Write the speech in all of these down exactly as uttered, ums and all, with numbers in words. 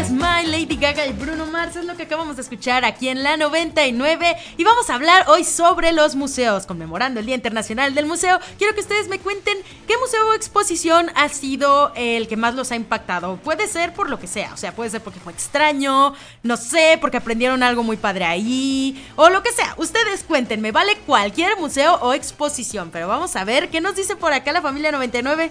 Smile, Lady Gaga y Bruno Mars es lo que acabamos de escuchar aquí en la noventa y nueve y vamos a hablar hoy sobre los museos, conmemorando el Día Internacional del Museo. Quiero que ustedes me cuenten qué museo o exposición ha sido el que más los ha impactado. Puede ser por lo que sea, o sea, puede ser porque fue extraño, no sé, porque aprendieron algo muy padre ahí, o lo que sea. Ustedes cuéntenme, vale cualquier museo o exposición, pero vamos a ver qué nos dice por acá la familia noventa y nueve.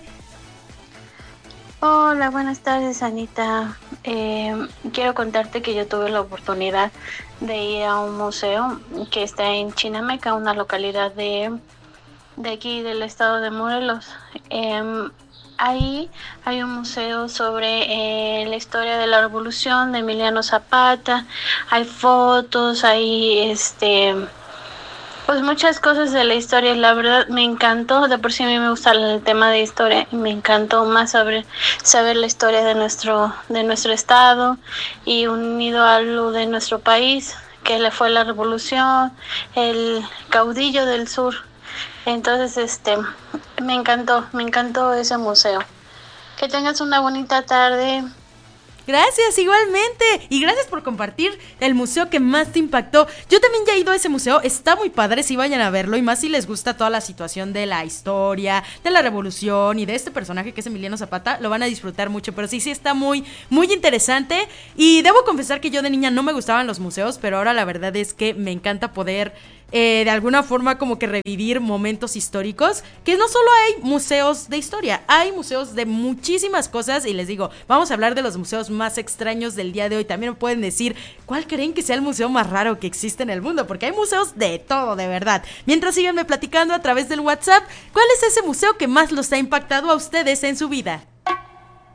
Hola, buenas tardes, Anita. Eh, quiero contarte que yo tuve la oportunidad de ir a un museo que está en Chinameca, una localidad de, de aquí del estado de Morelos. Eh, ahí hay un museo sobre eh, la historia de la revolución de Emiliano Zapata. Hay fotos, hay este... Pues muchas cosas de la historia, la verdad me encantó. De por sí a mí me gusta el tema de historia y me encantó más saber, saber la historia de nuestro, de nuestro estado y unido a lo de nuestro país, que le fue la revolución, el caudillo del sur. Entonces, este, me encantó, me encantó ese museo. Que tengas una bonita tarde. Gracias, igualmente. Y gracias por compartir el museo que más te impactó. Yo también ya he ido a ese museo, está muy padre, sí vayan a verlo. Y más si les gusta toda la situación de la historia, de la revolución y de este personaje que es Emiliano Zapata, lo van a disfrutar mucho. Pero sí, sí está muy, muy interesante. Y debo confesar que yo de niña no me gustaban los museos, pero ahora la verdad es que me encanta poder... Eh, de alguna forma como que revivir momentos históricos, que no solo hay museos de historia, hay museos de muchísimas cosas. Y les digo, vamos a hablar de los museos más extraños del día de hoy. También me pueden decir cuál creen que sea el museo más raro que existe en el mundo, porque hay museos de todo, de verdad. Mientras síganme platicando a través del WhatsApp, ¿cuál es ese museo que más los ha impactado a ustedes en su vida?